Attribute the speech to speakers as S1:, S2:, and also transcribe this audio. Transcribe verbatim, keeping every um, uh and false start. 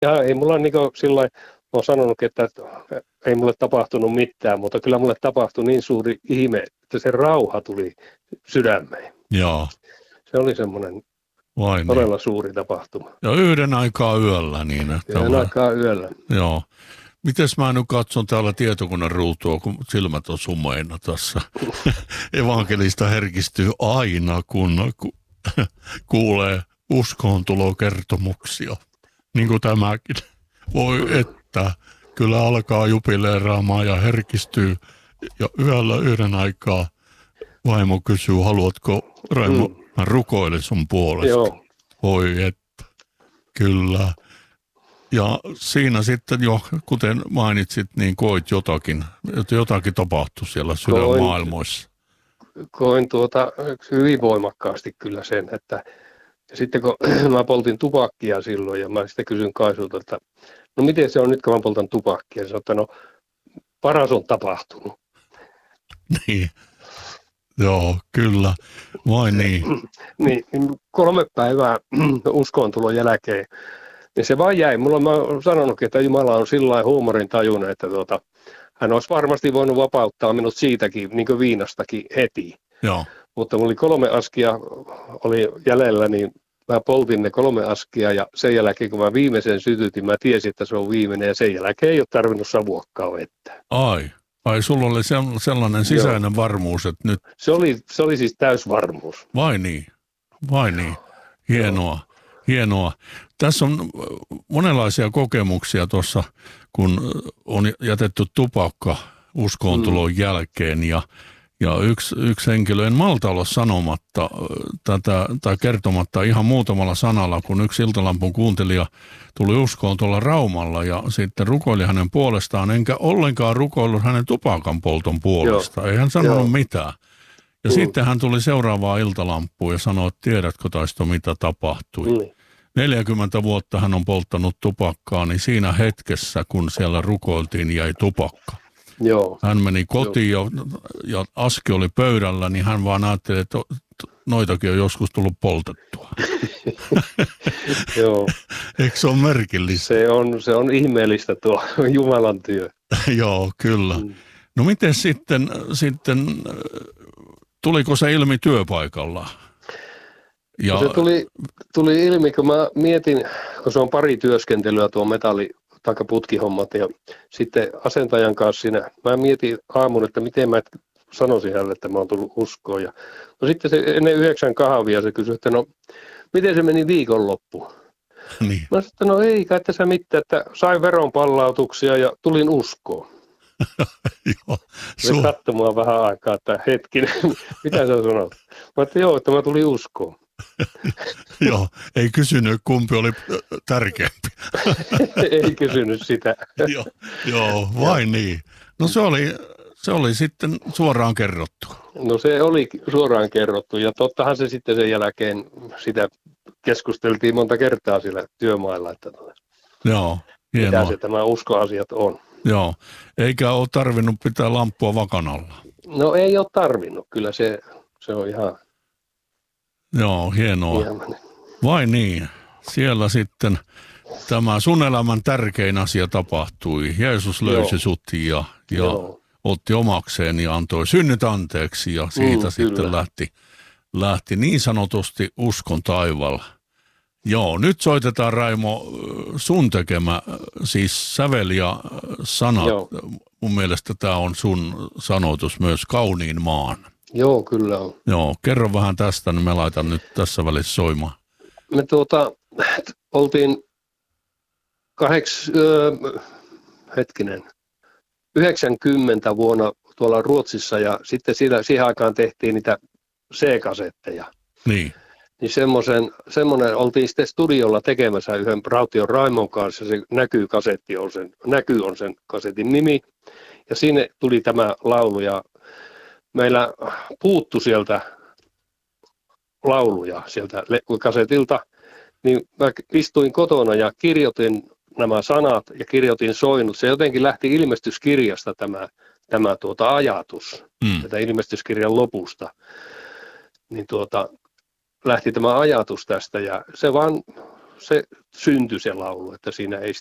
S1: Ja ei mulla niin sillä lailla, olen sanonut, että ei mulle tapahtunut mitään, mutta kyllä mulle tapahtui niin suuri ihme, että se rauha tuli sydämeen.
S2: Joo.
S1: Se oli semmoinen
S2: Vai
S1: todella
S2: niin.
S1: suuri tapahtuma.
S2: Ja yhden aikaa yöllä niin, että
S1: Yhden aikaa yöllä.
S2: Joo. Mites mä nyt katson täällä tietokoneen ruutua, kun silmät on sumeina tässä. Evankelista herkistyy aina, kun ku, kuulee uskoontulokertomuksia. Niin kuin tämäkin. Voi että, kyllä alkaa jubileeraamaan ja herkistyy. Ja yöllä yhden aikaa vaimo kysyy, haluatko Raimo, mm. mä rukoilen sun puolesta.
S1: Joo.
S2: Voi että, kyllä. Ja siinä sitten jo, kuten mainitsit, niin koit jotakin, jotakin tapahtui siellä sydänmaailmoissa.
S1: Koin, koin tuota hyvin voimakkaasti kyllä sen, että ja sitten kun mä poltin tupakkia silloin ja mä sitten kysyn Kaisulta, että no miten se on nyt kun mä poltan tupakkia, ja sanoin, että no paras on tapahtunut.
S2: Niin, joo, kyllä, vai niin.
S1: Niin, kolme päivää uskontulon jälkeen. Niin se vaan jäi. Mulla mä oon sanonutkin, että Jumala on sillä lailla huumorin tajunnut, että tuota, hän olisi varmasti voinut vapauttaa minut siitäkin, niin kuin viinastakin heti.
S2: Joo.
S1: Mutta mulla oli kolme askia oli jäljellä, niin mä poltin ne kolme askia ja sen jälkeen kun mä viimeisen sytytin, mä tiesin, että se on viimeinen ja sen jälkeen ei ole tarvinnut savuokkaa vettä.
S2: Ai, ai sulla oli sellainen sisäinen Joo. varmuus, että nyt...
S1: Se oli, se oli siis täysvarmuus.
S2: Vai niin, vai niin. Hienoa, Joo. hienoa. Tässä on monenlaisia kokemuksia tuossa, kun on jätetty tupakka uskoontulon mm. jälkeen ja, ja yksi, yksi henkilö, en malta olla sanomatta tätä tai kertomatta ihan muutamalla sanalla, kun yksi Iltalampun kuuntelija tuli uskoon tuolla Raumalla ja sitten rukoili hänen puolestaan, enkä ollenkaan rukoillut hänen tupakan polton puolesta, Joo. ei hän sanonut Joo. mitään. Ja mm. sitten hän tuli seuraavaan Iltalampuun ja sanoi, että tiedätkö Taisto, mitä tapahtui. Mm. neljäkymmentä vuotta hän on polttanut tupakkaa, niin siinä hetkessä, kun siellä rukoiltiin, jäi tupakka.
S1: Joo.
S2: Hän meni kotiin ja, ja aski oli pöydällä, niin hän vaan ajatteli, että noitakin on joskus tullut poltettua.
S1: Joo.
S2: Eikö se ole merkillistä?
S1: Se on, se on ihmeellistä tuo Jumalan työ.
S2: Joo, kyllä. Mm. No miten sitten, sitten, tuliko se ilmi työpaikalla?
S1: Ja... Se tuli, tuli ilmi, kun mä mietin, kun se on pari työskentelyä tuo metalli- tai putkihommat ja sitten asentajan kanssa siinä, mä mietin aamun, että miten mä sanoisin hänelle, että mä oon tullut uskoon. Ja, no sitten se ennen yhdeksän kahvia se kysyi, että no miten se meni viikonloppu?
S2: Niin.
S1: Mä sanoin, että no ei kai tässä mitään, että sain veronpallautuksia ja tulin uskoon.
S2: Joo,
S1: se su- katsoi mua vähän aikaa, että hetkinen, mitä sä sanot? Mä että joo, että mä tulin uskoon.
S2: Joo, ei kysynyt kumpi oli tärkeämpi.
S1: Ei kysynyt sitä.
S2: joo, joo, vai niin. No se oli, se oli sitten suoraan kerrottu.
S1: No se oli suoraan kerrottu ja tottahan se sitten sen jälkeen sitä keskusteltiin monta kertaa siellä työmailla, että
S2: joo, hienoa.
S1: mitä se tämä uskoasiat on.
S2: Joo, eikä ole tarvinnut pitää lamppua vakanalla.
S1: No ei ole tarvinnut, kyllä se, se on ihan...
S2: Joo, hienoa. Vai niin, siellä sitten tämä sun elämän tärkein asia tapahtui. Jeesus löysi Joo. sut ja, ja otti omakseen ja antoi synnyt anteeksi ja siitä mm, sitten kyllä. lähti, lähti niin sanotusti uskon taivaalla. Joo, nyt soitetaan Raimo sun tekemä, siis sävel ja sanat. Joo. Mun mielestä tämä on sun sanoitus myös Kauniin maan.
S1: Joo, kyllä on.
S2: Joo, kerro vähän tästä, niin me laitan nyt tässä välissä soimaan.
S1: Me tuota, oltiin kaheks, öö, hetkinen, yhdeksänkymmentä vuonna tuolla Ruotsissa ja sitten siinä, siihen aikaan tehtiin niitä C-kasetteja.
S2: Niin.
S1: Niin semmoisen, semmoinen oltiin sitten studiolla tekemässä yhden Raution Raimon kanssa, se näkyy kasetti on sen, näkyy on sen kasetin nimi. Ja sinne tuli tämä laulu ja meillä puuttu sieltä lauluja sieltä kasetilta, niin mä istuin kotona ja kirjoitin nämä sanat ja kirjoitin soinnut. Se jotenkin lähti ilmestyskirjasta tämä, tämä tuota ajatus, mm. tätä ilmestyskirjan lopusta. Niin tuota, lähti tämä ajatus tästä ja se vaan se syntyi se laulu, että siinä ei